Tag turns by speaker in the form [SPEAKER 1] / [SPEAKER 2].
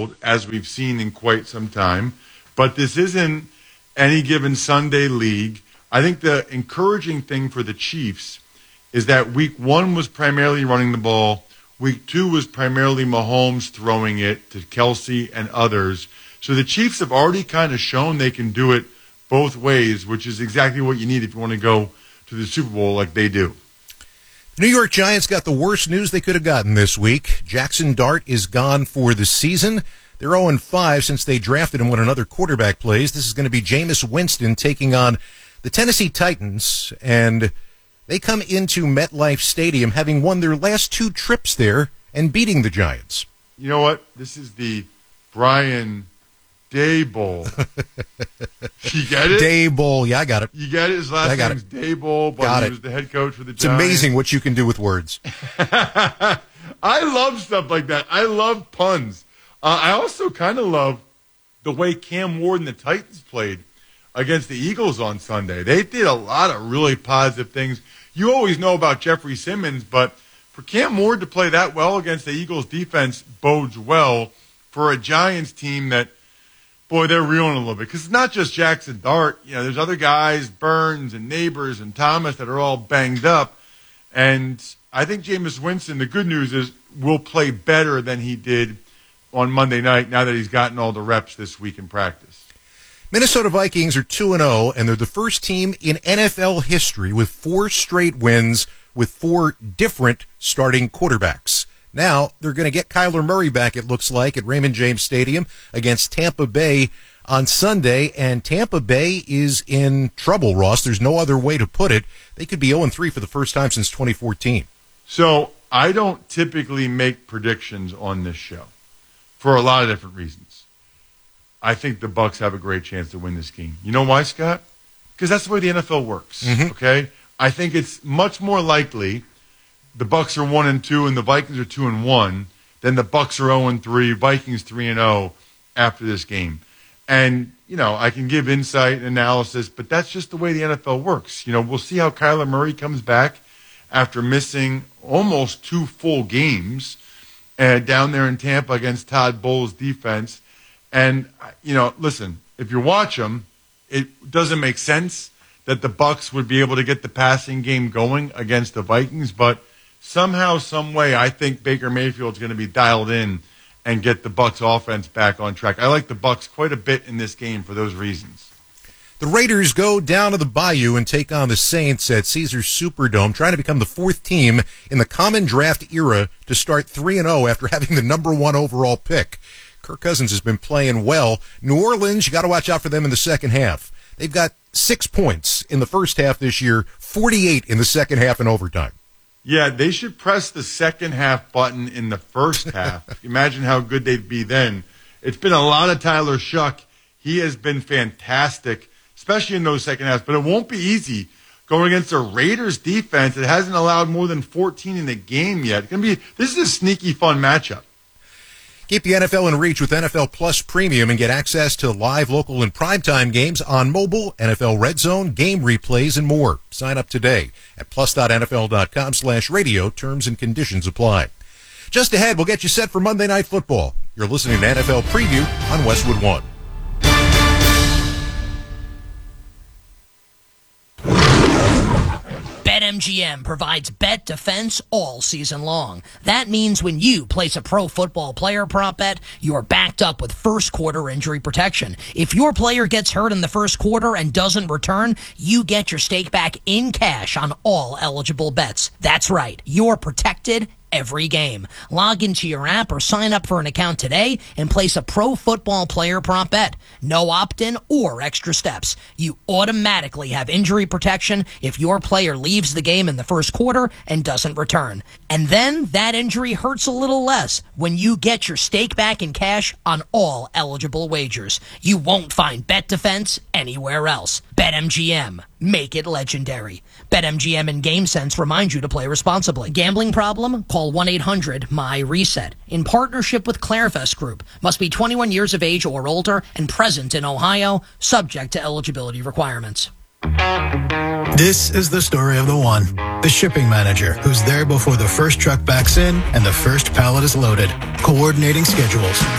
[SPEAKER 1] field, as we've seen in quite some time. But this isn't any given Sunday league. I think the encouraging thing for the Chiefs is that week 1 was primarily running the ball. Week 2 was primarily Mahomes throwing it to Kelsey and others. So the Chiefs have already kind of shown they can do it both ways, which is exactly what you need if you want to go to the Super Bowl like they do.
[SPEAKER 2] The New York Giants got the worst news they could have gotten this week. Jackson Dart is gone for the season. They're 0-5 since they drafted him when another quarterback plays. This is going to be Jameis Winston taking on the Tennessee Titans, and they come into MetLife Stadium having won their last 2 trips there and beating the Giants.
[SPEAKER 1] You know what? This is the Brian Day Bowl. You get it?
[SPEAKER 2] Day Bowl. Yeah, I got it.
[SPEAKER 1] You get it? His last name's Day Bowl, but he was the head coach for the Giants.
[SPEAKER 2] It's amazing what you can do with words.
[SPEAKER 1] I love stuff like that. I love puns. I also kind of love the way Cam Ward and the Titans played against the Eagles on Sunday. They did a lot of really positive things. You always know about Jeffrey Simmons, but for Cam Ward to play that well against the Eagles defense bodes well for a Giants team that, boy, they're reeling a little bit. Because it's not just Jackson Dart. You know, there's other guys, Burns and Neighbors and Thomas, that are all banged up. And I think Jameis Winston, the good news is, will play better than he did on Monday night now that he's gotten all the reps this week in practice.
[SPEAKER 2] Minnesota Vikings are 2-0, and they're the first team in NFL history with 4 straight wins with 4 different starting quarterbacks. Now, they're going to get Kyler Murray back, it looks like, at Raymond James Stadium against Tampa Bay on Sunday, and Tampa Bay is in trouble, Ross. There's no other way to put it. They could be 0-3 for the first time since 2014.
[SPEAKER 1] So I don't typically make predictions on this show for a lot of different reasons. I think the Bucs have a great chance to win this game. You know why, Scott? Because that's the way the NFL works, okay? I think it's much more likely the Bucs are 1-2 and the Vikings are 2-1 than the Bucs are 0-3, Vikings 3-0 after this game. And, you know, I can give insight and analysis, but that's just the way the NFL works. You know, we'll see how Kyler Murray comes back after missing almost 2 full games down there in Tampa against Todd Bowles' defense. And, you know, listen, if you watch them, it doesn't make sense that the Bucs would be able to get the passing game going against the Vikings, but somehow, some way, I think Baker Mayfield's going to be dialed in and get the Bucs offense back on track. I like the Bucs quite a bit in this game for those reasons.
[SPEAKER 2] The Raiders go down to the Bayou and take on the Saints at Caesars Superdome, trying to become the 4th team in the common draft era to start 3-0 after having the number 1 overall pick. Kirk Cousins has been playing well. New Orleans, you got to watch out for them in the second half. They've got 6 points in the first half this year, 48 in the second half in overtime.
[SPEAKER 1] Yeah, they should press the second half button in the first half. Imagine how good they'd be then. It's been a lot of Tyler Shuck. He has been fantastic, especially in those second halves. But it won't be easy going against a Raiders defense that hasn't allowed more than 14 in the game yet. This is a sneaky, fun matchup.
[SPEAKER 2] Keep the NFL in reach with NFL Plus Premium and get access to live, local, and primetime games on mobile, NFL Red Zone, game replays, and more. Sign up today at plus.nfl.com/radio. Terms and conditions apply. Just ahead, we'll get you set for Monday Night Football. You're listening to NFL Preview on Westwood One.
[SPEAKER 3] BetMGM provides bet defense all season long. That means when you place a pro football player prop bet, you're backed up with first quarter injury protection. If your player gets hurt in the first quarter and doesn't return, you get your stake back in cash on all eligible bets. That's right, you're protected every game. Log into your app or sign up for an account today and place a pro football player prop bet. No opt-in or extra steps. You automatically have injury protection if your player leaves the game in the first quarter and doesn't return. And then that injury hurts a little less when you get your stake back in cash on all eligible wagers. You won't find bet defense anywhere else. BetMGM. Make it legendary. BetMGM and GameSense remind you to play responsibly. Gambling problem? Call 1-800-MY-RESET. In partnership with Clarevest Group. Must be 21 years of age or older and present in Ohio, subject to eligibility requirements.
[SPEAKER 4] This is the story of the one. The shipping manager who's there before the first truck backs in and the first pallet is loaded. Coordinating schedules,